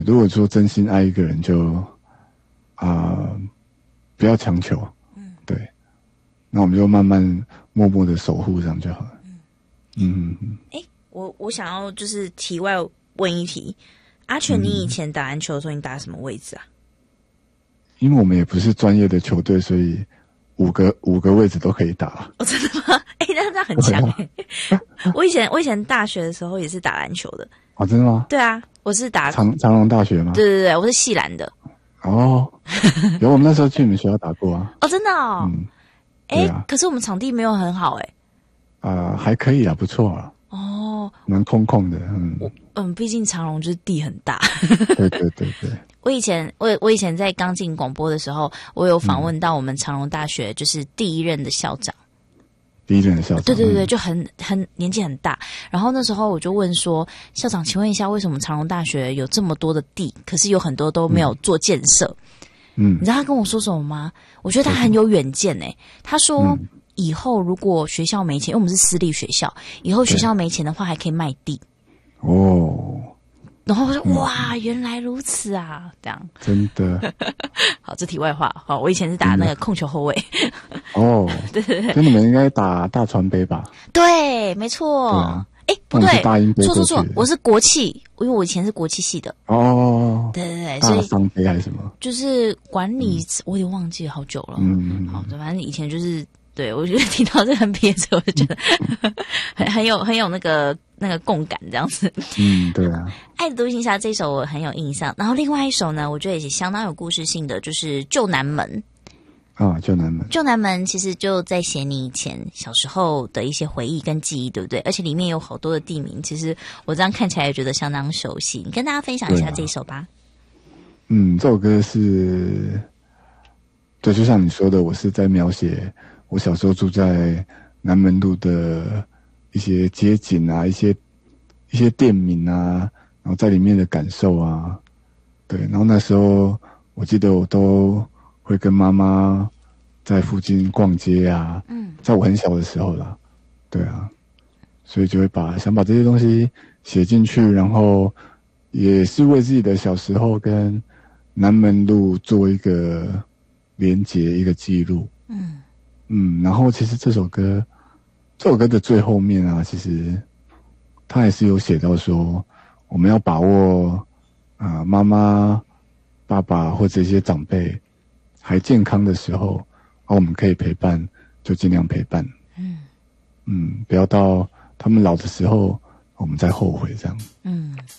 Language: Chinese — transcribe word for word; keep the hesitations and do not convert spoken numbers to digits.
如果说真心爱一个人就，就、呃、啊不要强求，嗯，对，那我们就慢慢默默的守护上就好了。嗯嗯。 哎、欸，我我想要就是题外问一题，阿全，你以前打篮球的时候，你打什么位置啊？ 因为我们也不是专业的球队，所以五个五个位置都可以打。 哦，真的吗？哎、欸，那这样很强哎、欸。我以前我以前大学的时候也是打篮球的。 哦，真的吗？ 对啊，我是打长长荣大学吗？ 对对对，我是系篮的。 哦，有我们那时候去你们学校打过啊。 哦，真的哦。 嗯。 哎、欸啊， 可是我们场地没有很好哎、 欸。啊、呃，还可以啊，不错啊。 哦。 蛮空旷的，嗯。 嗯，毕竟长荣就是地很大。 对对对对。 我以前我我以前在刚进广播的时候，我有访问到我们长荣大学就是第一任的校长。 第一任的校长。 对对对， 嗯、 就很很年纪很大。然后那时候我就问说，校长，请问一下，为什么长荣大学有这么多的地，可是有很多都没有做建设？嗯，你知道他跟我说什么吗？我觉得他很有远见诶、欸。他说。嗯，以后如果学校没钱，因为我们是私立学校，以后学校没钱的话，还可以卖地。 哦。 然后我说、嗯、哇，原来如此啊，这样真的。 好，这题外话。好，我以前是打那个控球后卫。 哦， 对对对， 所以你们应该打大传杯吧？ 对，没错。哎、啊，不对，错错错，我是国企，因为我以前是国企系的。 哦， 对对对，所以大商杯还是什么？ 就是管理，嗯、我也忘记了好久了。 嗯， 好，反正以前就是。对，我觉得听到这个很憋着，我就觉得很很有很有那个那个共感这样子。 嗯，对啊。 爱的独行侠这首我很有印象，然后另外一首呢，我觉得也是相当有故事性的，就是旧南门。 啊，旧南门。 旧南门其实就在写你以前小时候的一些回忆跟记忆，对不对？而且里面有好多的地名，其实我这样看起来也觉得相当熟悉。你跟大家分享一下这首吧。 嗯，这首歌是，对，就像你说的，我是在描写。我小时候住在南门路的一些街景啊，一些一些店名啊，然后在里面的感受啊，对，然后那时候我记得我都会跟妈妈在附近逛街啊，嗯，在我很小的时候啦，对啊，所以就会把想把这些东西写进去，然后也是为自己的小时候跟南门路做一个连结，一个记录，嗯。嗯，然后其实这首歌，这首歌的最后面啊，其实他也是有写到说，我们要把握啊、呃、妈妈、爸爸或者一些长辈还健康的时候，啊我们可以陪伴，就尽量陪伴。嗯嗯，不要到他们老的时候，我们再后悔这样。嗯。